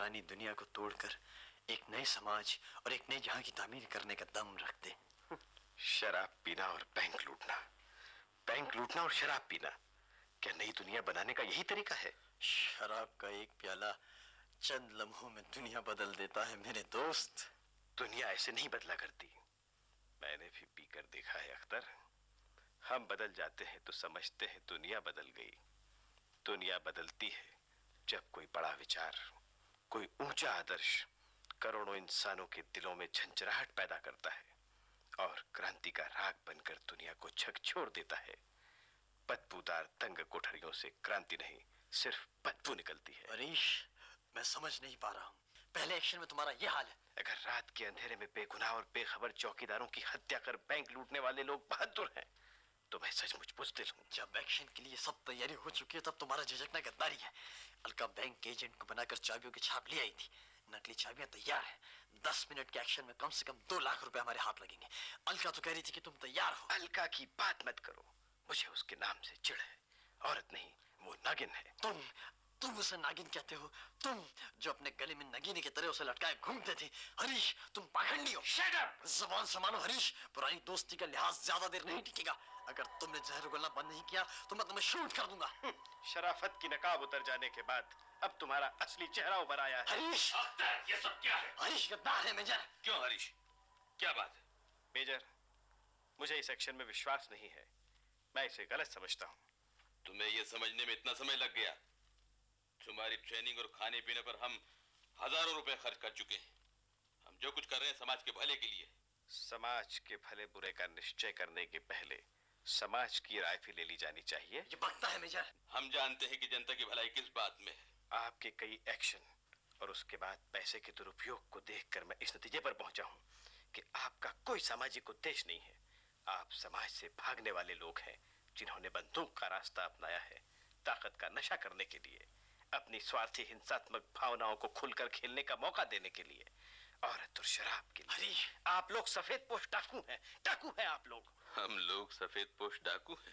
पुरानी दुनिया को तोड़कर एक नए समाज और एक नए जहां की तामीर करने का दम रखते। शराब पीना और बैंक लूटना, बैंक लूटना और शराब पीना, क्या नई दुनिया बनाने का यही तरीका है? शराब का एक प्याला चंद लम्हों में दुनिया बदल देता है मेरे दोस्त। दुनिया ऐसे नहीं बदला करती, मैंने भी पीकर देखा है अख्तर। हम बदल जाते हैं तो समझते हैं दुनिया बदल गई। दुनिया बदलती है जब कोई बड़ा विचार, कोई ऊंचा आदर्श करोड़ों इंसानों के दिलों में झंझराहट पैदा करता है और क्रांति का राग बनकर दुनिया को झकझोर देता है। बदबूदार तंग कोठरियों से क्रांति नहीं, सिर्फ बदबू निकलती है। हरीश, मैं समझ नहीं पा रहा हूँ, पहले एक्शन में तुम्हारा यह हाल है। अगर रात के अंधेरे में बेगुनाह और बेखबर चौकीदारों की हत्या कर बैंक लूटने वाले लोग बहादुर हैं, तो मैं सचमुच बुज़दिल हूँ। जब एक्शन के लिए सब तैयारी हो चुकी है तब तुम्हारा झिझकना गद्दारी है। अलका बैंक के एजेंट को बनाकर चाबियों की छाप ले आई थी, नकली चाबियां तैयार है। 10 मिनट के एक्शन में कम से कम 2 लाख रुपए हमारे हाथ लगेंगे। अलका तो कह रही थी कि तुम तैयार हो। अलका की बात मत करो, मुझे उसके नाम से चिढ़ है। औरत नहीं, वो नागिन है। तुम उसे नागिन कहते हो? तुम जो अपने गले में नगीने की तरह उसे लटकाए घूमते थे। हरीश, तुम पाखंडी हो। Shut up! ज़बान संभालो हरीश, पुरानी दोस्ती का लिहाज ज्यादा देर नहीं टिकेगा। अगर तुमने जहर उगलना बंद नहीं किया तो मैं तुम्हें शूट कर दूंगा। शराफत की नकाब उतर जाने के बाद अब तुम्हारा असली चेहरा उभर आया है। हरीश, ये सब क्या है? हरीश गद्दार है मेजर। क्यों हरीश, क्या बात है? मेजर, मुझे इस एक्शन में विश्वास नहीं है, मैं इसे गलत समझता हूँ। तुम्हें यह समझने में इतना समय लग गया? तुम्हारी ट्रेनिंग और खाने पीने पर हम हजारों रुपए खर्च कर चुके हैं। हम जो कुछ कर रहे हैं समाज के भले के लिए। समाज के भले बुरे का निश्चय करने के पहले समाज की राय भी ले ली जानी चाहिए। ये बकता है मेजर। हम जानते हैं कि जनता की भलाई किस बात में है। आपके कई एक्शन और उसके बाद पैसे के दुरुपयोग को देखकर मैं इस नतीजे पर पहुंचा हूं कि आपका कोई सामाजिक उद्देश्य नहीं है। आप समाज से भागने वाले लोग हैं जिन्होंने बंदूक का रास्ता अपनाया है ताकत का नशा करने के लिए, अपनी स्वार्थी हिंसात्मक भावनाओं को खुलकर खेलने का मौका देने के लिए, औरत और शराब के लिए। आप लोग सफेद पोश डाकू हैं, डाकू हैं आप लोग। हम लोग सफेद पोश डाकू हैं?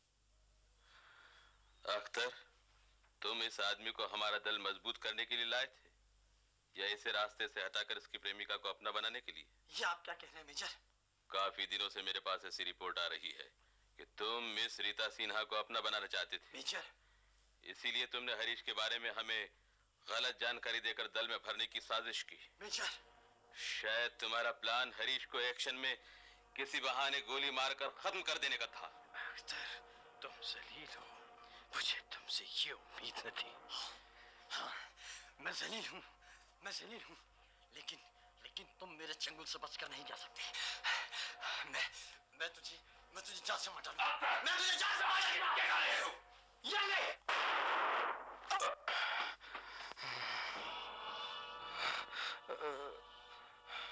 अख्तर, तुम इस आदमी को हमारा दल मजबूत करने के लिए लाए थे या इसे रास्ते से हटाकर इसकी प्रेमिका को अपना बनाने के लिए? ये आप क्या कह रहे हैं मेजर? काफी दिनों से मेरे पास ऐसी रिपोर्ट आ रही है कि तुम मिस रीता सिन्हा को अपना बनाना चाहते थे। मेजर, इसीलिए तुमने हरीश के बारे में हमें गलत जानकारी देकर दल में भरने की साजिश की। मेजर, शायद तुम्हारा प्लान हरीश को एक्शन में किसी बहाने गोली मारकर खत्म कर देने का था। अख्तर, तुम जलील हो, मुझे तुमसे ये उम्मीद न थी। हाँ, मैं जलील हूँ, लेकिन तुम मेरे चंगुल से बचकर नहीं जा सकते। मैं तुझे जान से मार डालूंगा। मैं तुझे